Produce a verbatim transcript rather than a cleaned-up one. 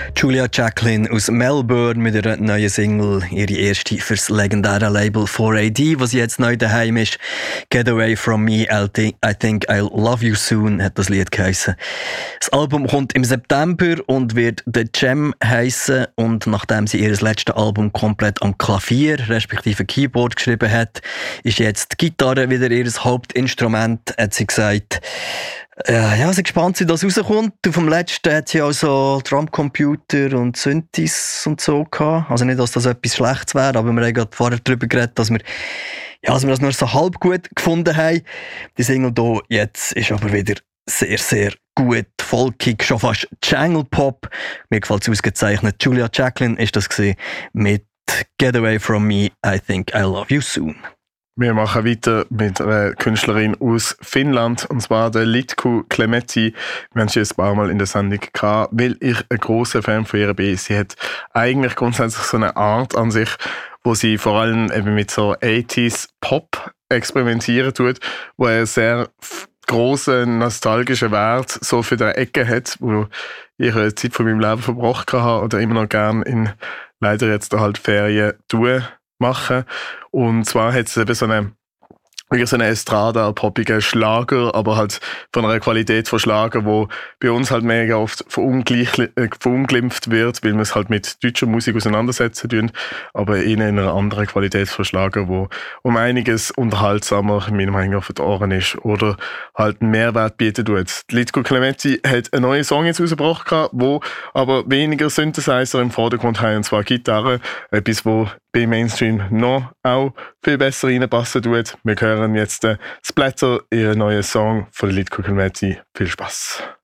Julia Jacklin aus Melbourne mit ihrer neuen Single, ihre erste fürs legendäre Label four A D, was jetzt neu daheim ist. Get Away From Me, I think, I think I'll Love You Soon, hat das Lied geheissen. Das Album kommt im September und wird The Gem heissen. Und nachdem sie ihr letztes Album komplett am Klavier, respektive Keyboard geschrieben hat, ist jetzt die Gitarre wieder ihr Hauptinstrument, hat sie gesagt. Ja, ja, sind gespannt, wie das rauskommt. Auf dem letzten hat sie also Drumcomputer und Synthes und so gehabt. Also nicht, dass das etwas Schlechtes wäre, aber wir haben gerade vorher darüber geredet, dass wir, ja, dass wir das nur so halb gut gefunden haben. Die Single hier jetzt ist aber wieder sehr, sehr gut, folkig, schon fast Jungle Pop. Mir gefällt es ausgezeichnet. Julia Jacklin ist das gewesen mit Get Away From Me, I Think I'll Love You Soon. Wir machen weiter mit einer Künstlerin aus Finnland, und zwar der Litku Klemetti. Wir haben sie ein paar Mal in der Sendung gehabt, weil ich ein grosser Fan von ihr bin. Sie hat eigentlich grundsätzlich so eine Art an sich, wo sie vor allem eben mit so achtziger Pop experimentieren tut, wo er sehr grossen nostalgischen Wert so für die Ecke hat, wo ich eine Zeit von meinem Leben verbracht habe oder immer noch gerne in leider jetzt halt Ferien tue. machen. Und zwar hat es eben so eine, wirklich so eine Estrada, poppigen Schlager, aber halt von einer Qualität von Schlager, wo bei uns halt mega oft äh, verunglimpft wird, weil wir es halt mit deutscher Musik auseinandersetzen tun, aber in einer anderen Qualität von Schlager, wo um einiges unterhaltsamer, meiner Meinung nach, für die Ohren ist oder halt einen Mehrwert bieten tut. Litku Klemetti hat einen neuen Song jetzt rausgebracht, wo aber weniger Synthesizer im Vordergrund haben, und zwar Gitarre, etwas, wo bei Mainstream noch auch viel besser reinpassen tut. Wir hören jetzt äh, Splatter, ihren neuen Song von Litku Klemetti. Viel Spaß.